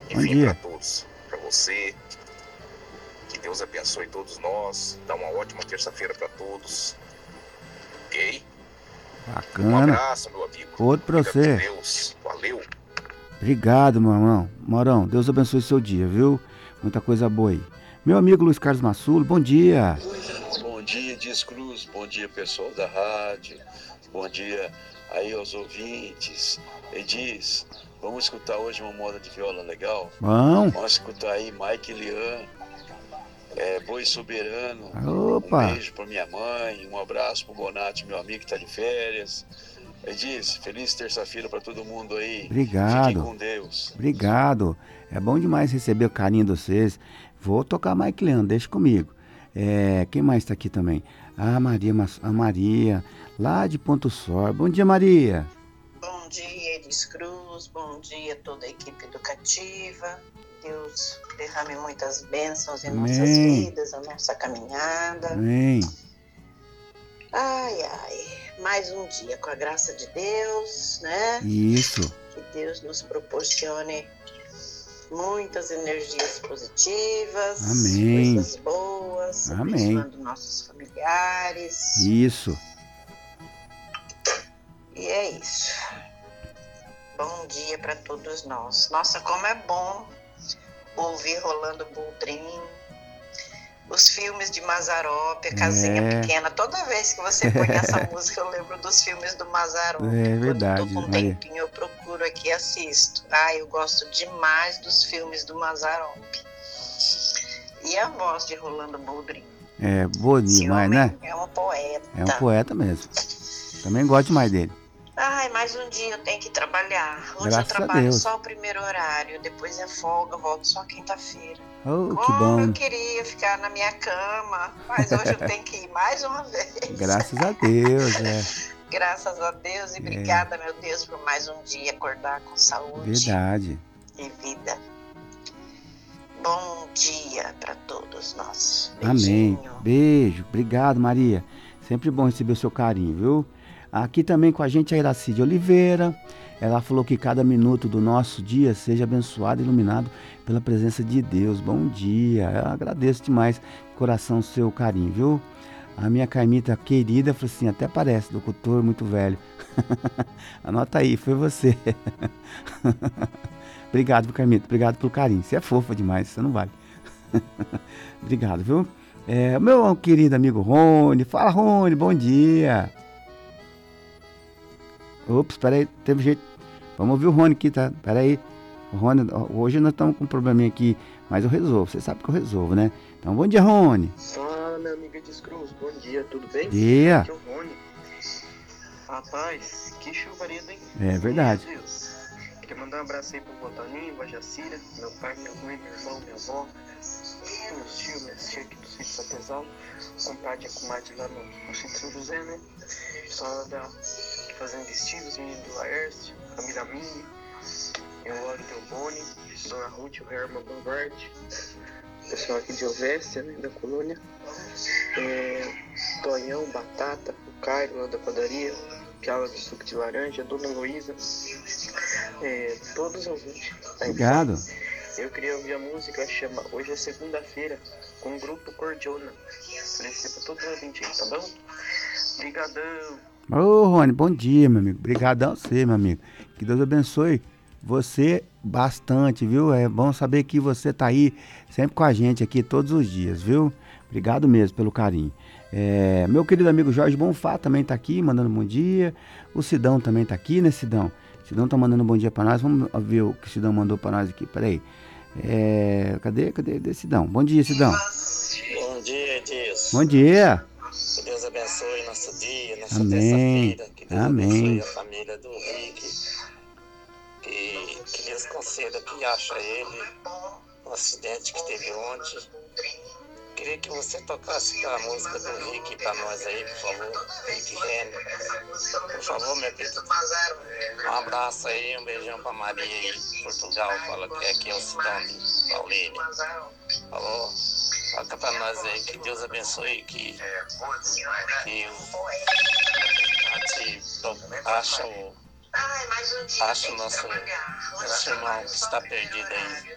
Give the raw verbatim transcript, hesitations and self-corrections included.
Bom Enfim, para dia. todos, para você, que Deus abençoe todos nós, dá uma ótima terça-feira para todos, ok? Um Bacana. abraço, meu amigo, Outro pra fica com você. Deus, valeu! Obrigado, meu irmão. Morão, Deus abençoe seu dia, viu? Muita coisa boa aí. Meu amigo Luiz Carlos Massulo, bom dia. Bom dia, Dias Cruz. Bom dia, pessoal da rádio. Bom dia aí aos ouvintes. Ediz, vamos escutar hoje uma moda de viola legal? Bom. Vamos escutar aí Mike Lian, é, Boi Soberano. Um Opa. beijo para minha mãe, um abraço pro Bonatti, meu amigo que tá de férias. Ediz, feliz terça-feira para todo mundo aí. Fiquem Obrigado. com Deus. Obrigado. É bom demais receber o carinho de vocês. Vou tocar Mike Leandro, deixa comigo. É, quem mais tá aqui também? A Maria, a Maria, lá de Ponto Sor. Bom dia, Maria. Bom dia, Elis Cruz. Bom dia, toda a equipe educativa. Deus derrame muitas bênçãos em Amém. nossas vidas, a nossa caminhada. Amém. Ai, ai. Mais um dia com a graça de Deus, né? Isso. Que Deus nos proporcione muitas energias positivas, Amém. coisas boas, Amém. abençoando nossos familiares. Isso. E é isso. Bom dia para todos nós. Nossa, como é bom ouvir Rolando Boldrin, os filmes de Mazzaropi, a Casinha É. Pequena. Toda vez que você põe essa música, eu lembro dos filmes do Mazzaropi. É verdade, Quando eu tô com um Maria. tempinho, eu procuro aqui e assisto. Ah, eu gosto demais dos filmes do Mazzaropi. E a voz de Rolando Boldrin. É boa demais, né? É um poeta. É um poeta mesmo. Também gosto demais dele. Ai, mais um dia eu tenho que trabalhar. Hoje Graças eu trabalho a Deus. só o primeiro horário, depois é folga, volto só quinta-feira. Oh, Como que bom. eu queria ficar na minha cama, mas hoje eu tenho que ir mais uma vez. Graças a Deus, é. Graças a Deus e obrigada, é. meu Deus, por mais um dia acordar com saúde. Verdade. E vida. Bom dia para todos nós. Beijinho. Amém. Beijo. Obrigado, Maria. Sempre bom receber o seu carinho, viu? Aqui também com a gente a Iracide Oliveira. Ela falou que cada minuto do nosso dia seja abençoado e iluminado pela presença de Deus. Bom dia. Eu agradeço demais, coração, o seu carinho, viu? A minha Carmita querida falou assim, até parece, locutor muito velho. Anota aí, foi você. Obrigado, Carmita. Obrigado pelo carinho. Você é fofa demais, você não vale. Obrigado, viu? É, meu querido amigo Rony. Fala, Rony, bom dia. Ops, peraí, teve jeito. Vamos ouvir o Rony aqui, tá? Peraí. O Rony, hoje nós estamos com um probleminha aqui, mas eu resolvo. Você sabe que eu resolvo, né? Então, bom dia, Rony. Fala, meu amigo Descruz. Bom dia, tudo bem? Dia. Aqui é o Rony. Rapaz, que chuvarida, hein? É verdade. Meu Deus. Queria mandar um abraço aí pro Botaninho, pra Jacira, meu pai, minha mãe, meu irmão, minha avó, meus tios, minhas tias aqui do sítio Sapezal, compadre e comadre lá no, no sítio São José, né? Pessoal da Fazenda Vestidos, menino do Laércio, família minha, eu oro Teoboni, Dona Ruth, o Herman Bombard, pessoal aqui de Ovécia, né, da colônia, é, Tonhão, Batata, o Cairo lá da padaria, Piala de suco de laranja, Dona Luísa, é, todos os ouvintes. Obrigado. Eu queria ouvir a música, chama Hoje é Segunda-feira, com o grupo Cordiona. Oferecer pra todos os ouvintes aí, tá bom? Obrigadão. Ô, Rony, bom dia, meu amigo. Obrigadão a você, meu amigo. Que Deus abençoe você bastante, viu? É bom saber que você tá aí sempre com a gente aqui todos os dias, viu? Obrigado mesmo pelo carinho. É, meu querido amigo Jorge Bonfá também tá aqui, mandando bom dia. O Sidão também tá aqui, né, Sidão? Sidão tá mandando bom dia pra nós. Vamos ver o que o Sidão mandou pra nós aqui. Peraí. É, cadê, cadê, cadê Sidão? Bom dia, Sidão. Bom dia, Dias. Bom dia. Que Deus abençoe nosso dia, nossa Amém. terça-feira. Que Deus Amém. abençoe a família do Rick. Que, que Deus conceda que acha ele no acidente que teve ontem. Queria que você tocasse a música do Rick pra nós aí, por favor. Rick Renner. Por favor, meu querido. Um abraço aí, um beijão pra Maria aí, Portugal. Fala que aqui é o Sidão de Paulínia. Falou? Toca pra nós aí, que Deus abençoe, que, que o acha o, acha o nosso, nosso irmão que está perdido aí.